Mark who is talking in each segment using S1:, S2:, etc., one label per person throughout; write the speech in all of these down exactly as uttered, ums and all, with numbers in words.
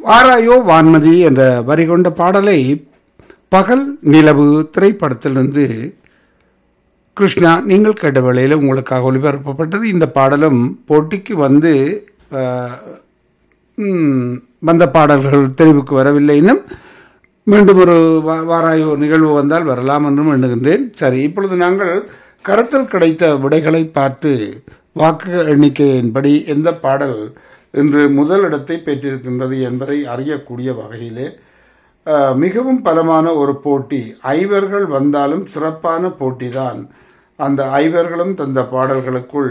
S1: வாராயோ வான்மதி என்ற வரி கொண்ட பாடலை பகல் நிலவு திரைப்படத்திலிருந்து கிருஷ்ணா நீங்கள் கேட்ட வேளையில் உங்களுக்காக ஒளிபரப்பப்பட்டது. இந்த பாடலும் போட்டிக்கு வந்து வந்த பாடல்கள் தெரிவுக்கு வரவில்லை. இன்னும் மீண்டும் ஒரு வாராயோ நிகழ்வு வந்தால் வரலாம் என்றும் எண்ணுகின்றேன். சரி, இப்பொழுது நாங்கள் கருத்தில் கிடைத்த விடைகளை பார்த்து வாக்கு எண்ணிக்கையின்படி எந்த பாடல் இன்று முதல் இடத்தை பெற்றிருக்கின்றது என்பதை அறியக்கூடிய வகையிலே மிகவும் பலமான ஒரு போட்டி, ஐவர்கள் வந்தாலும் சிறப்பான போட்டி தான். அந்த ஐவர்களும் தந்த பாடல்களுக்குள்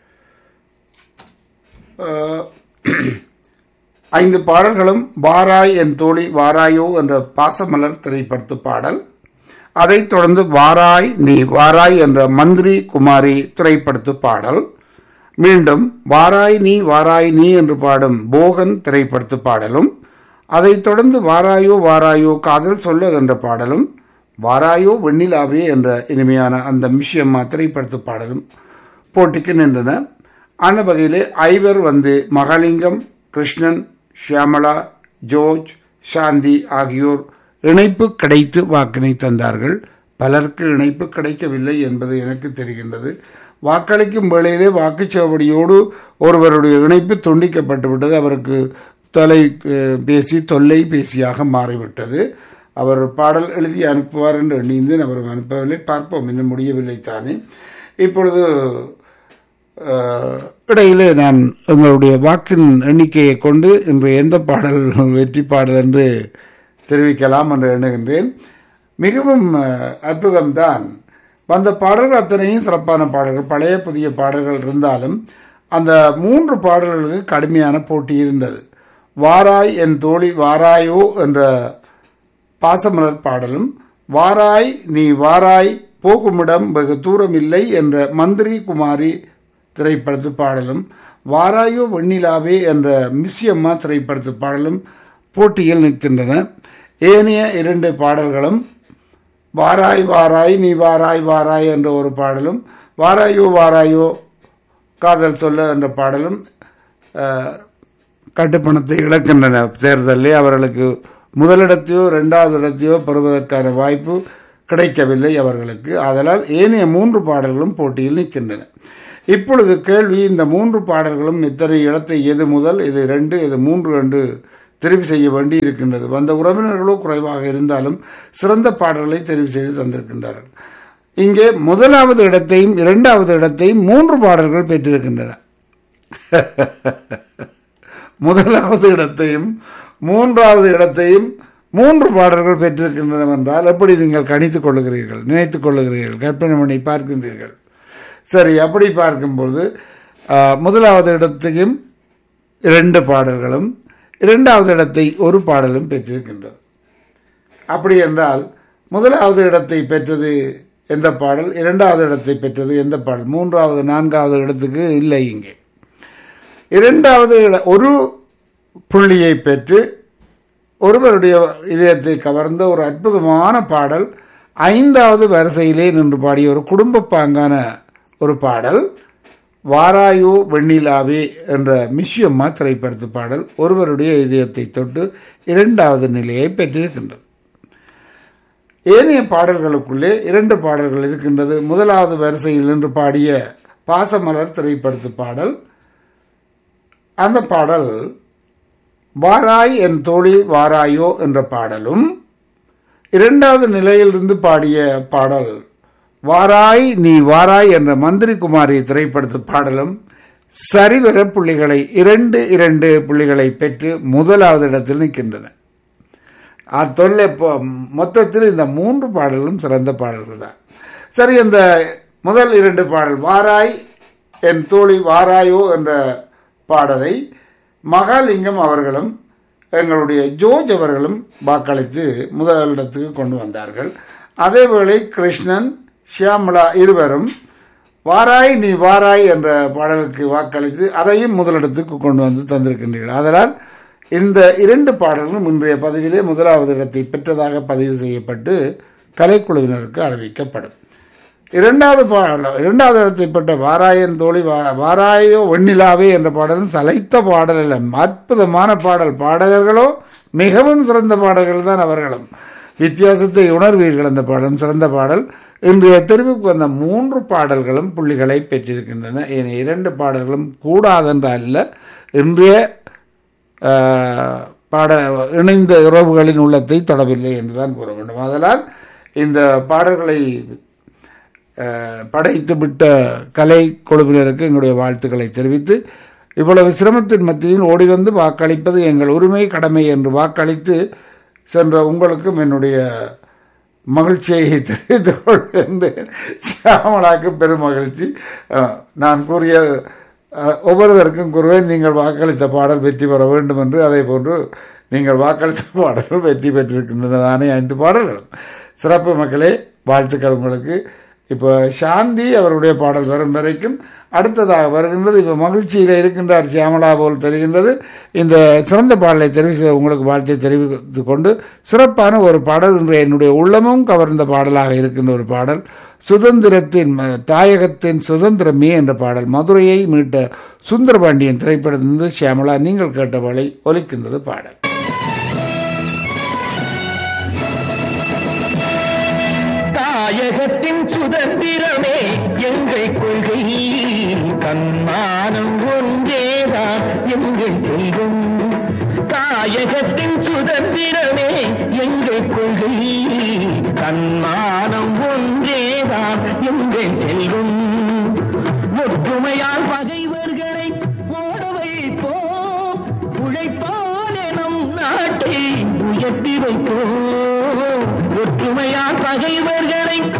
S1: ஐந்து பாடல்களும் வாராய் என் தோழி வாராயோ என்ற பாசமலர் திரைப்படத்து பாடல், அதைத் தொடர்ந்து வாராய் நீ வாராய் என்ற மந்திரி குமாரி திரைப்படத்து பாடல், மீண்டும் வாராய் நீ வாராய் நீ என்று பாடும் போகன் திரைப்படத்து பாடலும், அதைத் தொடர்ந்து வாராயோ வாராயோ காதல் சொல்ல என்ற பாடலும், வாராயோ வெண்ணிலாவே என்ற இனிமையான அந்த மிஷியம்மா திரைப்படத்து பாடலும் போட்டிக்கு நின்றன. அந்த வகையிலே ஐவர் வந்து மகாலிங்கம், கிருஷ்ணன், ஷியாமலா, ஜோர்ஜ், சாந்தி ஆகியோர் இணைப்பு கிடைத்து வாக்கினை தந்தார்கள். பலருக்கு இணைப்பு கிடைக்கவில்லை என்பது எனக்கு தெரிகின்றது. வாக்களிக்கும் வேளையிலே வாக்குச்சாவடியோடு ஒருவருடைய இணைப்பு துண்டிக்கப்பட்டு விட்டது. அவருக்கு தொலை பேசி தொல்லை பேசியாக மாறிவிட்டது. அவர் பாடல் எழுதி அனுப்புவார் என்று எண்ணிந்தேன். அவரும் அனுப்பவில்லை. பார்ப்போம், இன்னும் முடியவில்லை தானே. இப்பொழுது இடையிலே நான் உங்களுடைய வாக்கின் எண்ணிக்கையை கொண்டு இன்று எந்த பாடல் வெற்றி பாடல் என்று தெரிவிக்கலாம் என்று எண்ணுகின்றேன். மிகவும் அற்புதம்தான். வந்த பாடல்கள் அத்தனையும் சிறப்பான பாடல்கள், பழைய புதிய பாடல்கள் இருந்தாலும் அந்த மூன்று பாடல்களுக்கு கடுமையான போட்டி இருந்தது. வாராய் என் தோழி வாராயோ என்ற பாசமலர் பாடலும், வாராய் நீ வாராய் போகுமிடம் வெகு தூரம் இல்லை என்ற மந்திரி குமாரி திரைப்படத்து பாடலும், வாராயோ வெண்ணிலாவே என்ற மிஸ்யம்மா திரைப்படத்து பாடலும் போட்டியில் நிற்கின்றன. ஏனைய இரண்டு பாடல்களும் வாராய் வாராய் நீ வாராய் வாராய் என்ற ஒரு பாடலும், வாராயோ வாராயோ காதல் சொல்ல என்ற பாடலும் கட்டுப்பணத்தை இழக்கின்றன. தேர்தலில் அவர்களுக்கு முதலிடத்தையோ இரண்டாவது இடத்தையோ பெறுவதற்கான வாய்ப்பு கிடைக்கவில்லை அவர்களுக்கு. ஆதலால் ஏனைய மூன்று பாடல்களும் போட்டியில் நிற்கின்றன. இப்பொழுது கேள்வி, இந்த மூன்று பாடல்களும் இத்தனை இடத்தை எது முதல், இது ரெண்டு, இது மூன்று என்று தெரிவு செய்ய வேண்டி இருக்கின்றது. வந்த உறவினர்களோ குறைவாக இருந்தாலும் சிறந்த பாடல்களை தெரிவு செய்து தந்திருக்கின்றார்கள். இங்கே முதலாவது இடத்தையும் இரண்டாவது இடத்தையும் மூன்று பாடல்கள் பெற்றிருக்கின்றன. முதலாவது இடத்தையும் மூன்றாவது இடத்தையும் மூன்று பாடல்கள் பெற்றிருக்கின்றன என்றால் எப்படி நீங்கள் கணித்துக் கொள்ளுகிறீர்கள், நினைத்துக் கொள்ளுகிறீர்கள், கற்பனை பண்ணி பார்க்கின்றீர்கள்? சரி, அப்படி பார்க்கும்போது முதலாவது இடத்தையும் இரண்டு பாடல்களும், இரண்டாவது இடத்தை ஒரு பாடலும் பெற்றிருக்கின்றது. அப்படி என்றால் முதலாவது இடத்தை பெற்றது எந்த பாடல், இரண்டாவது இடத்தை பெற்றது எந்த பாடல், மூன்றாவது நான்காவது இடத்துக்கு இல்லை. இங்கே இரண்டாவது ஒரு புள்ளியை பெற்று ஒருவருடைய இதயத்தை கவர்ந்த ஒரு அற்புதமான பாடல், ஐந்தாவது வரிசையிலே நின்று பாடிய ஒரு குடும்ப பாங்கான ஒரு பாடல், வாராயோ வெண்ணிலாவே என்ற மிஷியம்மா திரைப்படத்து பாடல் ஒருவருடைய இதயத்தை தொட்டு இரண்டாவது நிலையை பெற்றிருக்கின்றது. ஏனைய பாடல்களுக்குள்ளே இரண்டு பாடல்கள் இருக்கின்றது. முதலாவது வரிசையில் நின்று பாடிய பாசமலர் திரைப்படத்து பாடல், அந்த பாடல் வாராய் என் தோழி வாராயோ என்ற பாடலும், இரண்டாவது நிலையிலிருந்து பாடிய பாடல் வாராய் நீ வாராய் என்ற மந்திரி குமாரி திரைப்படத்து பாடலும் சரிவர புள்ளிகளை இரண்டு இரண்டு புள்ளிகளை பெற்று முதலாவது இடத்தில் நிற்கின்றன. அத்தொல்லை மொத்தத்தில் இந்த மூன்று பாடல்களும் சிறந்த பாடல்கள் தான். சரி, இந்த முதல் இரண்டு பாடல் வாராய் என் தோழி வாராயோ என்ற பாடலை மகாலிங்கம் அவர்களும் எங்களுடைய ஜோர்ஜ் அவர்களும் வாக்களித்து முதலிடத்துக்கு கொண்டு வந்தார்கள். அதேவேளை கிருஷ்ணன், ஷியாமலா இருவரும் வாராய் நீ வாராய் என்ற பாடலுக்கு வாக்களித்து அதையும் முதலிடத்துக்கு கொண்டு வந்து தந்திருக்கின்றீர்கள். அதனால் இந்த இரண்டு பாடல்களும் இன்றைய பதிவிலே முதலாவது இடத்தை பெற்றதாக பதிவு செய்யப்பட்டு கலைக்குழுவினருக்கு அறிவிக்கப்படும். இரண்டாவது பாடல் இரண்டாவது இடத்தை பெற்ற வாராயன் தோழி வாராயோ வெண்ணிலாவே என்ற பாடலும் சலைத்த பாடல் இல்லை, அற்புதமான பாடல். பாடகர்களோ மிகவும் சிறந்த பாடல்கள் தான் அவர்களும். வித்தியாசத்தை உணர்வீர்கள். அந்த பாடலும் சிறந்த பாடல். இன்றைய தெரிவுக்கு வந்த மூன்று பாடல்களும் புள்ளிகளை பெற்றிருக்கின்றன. ஏன் இரண்டு பாடல்களும் கூடாதென்ற அல்ல, இன்றைய பாட இணைந்த உறவுகளின் உள்ளத்தை தொடவில்லை என்றுதான் கூற வேண்டும். அதனால் இந்த பாடல்களை படைத்து விட்ட கலை குழுவினருக்கு எங்களுடைய வாழ்த்துக்களை தெரிவித்து, இவ்வளவு சிரமத்தின் மத்தியில் ஓடி வந்து வாக்களிப்பது எங்கள் உரிமை கடமை என்று வாக்களித்து சென்ற உங்களுக்கும் என்னுடைய மகிழ்ச்சியை தெரிவித்துக் கொள்கின்றேன். சியாமளாக்கு பெரும் மகிழ்ச்சி. நான் கூறிய ஒவ்வொருவருக்கும் கூறுவேன், நீங்கள் வாக்களித்த பாடல் வெற்றி பெற வேண்டும் என்று. அதே போன்று நீங்கள் வாக்களித்த பாடல்கள் வெற்றி பெற்றிருக்கின்றதானே ஐந்து பாடல்களும். சிறப்பு மக்களே, வாழ்த்துக்கள் உங்களுக்கு. இப்போ சாந்தி அவருடைய பாடல் வரும் வரைக்கும் அடுத்ததாக வருகின்றது. இப்போ மகிழ்ச்சியில் இருக்கின்றார் சியாமலா போல் தெரிகின்றது. இந்த சிறந்த பாடலை தெரிவி செய்த உங்களுக்கு வாழ்த்தை தெரிவித்து கொண்டு, சிறப்பான ஒரு பாடல், இன்று என்னுடைய உள்ளமும் கவர்ந்த பாடலாக இருக்கின்ற ஒரு பாடல், சுதந்திரத்தின் தாயகத்தின் சுதந்திரமே என்ற பாடல், மதுரையை மீட்ட சுந்தரபாண்டியன் திரைப்படத்திலிருந்து சியாமலா நீங்கள் கேட்டவளை ஒலிக்கின்றது பாடல்.
S2: தாயகத்தின் சுதந்திரமே எங்கள் கொள்கை, தன்மானம் ஒன்றேதான் எங்கள் செல்வம். தாயகத்தின் சுதந்திரமே எங்கள் கொள்கை, தன்மானம் ஒன்றேதான் எங்கள் செல்வம். ஒற்றுமையால் பகைவர்களை ஓட வைப்போம், உழைப்பாலே நம் நாட்டை உயர்த்தி வைப்போம். ஒற்றுமையால் பகைவர்களை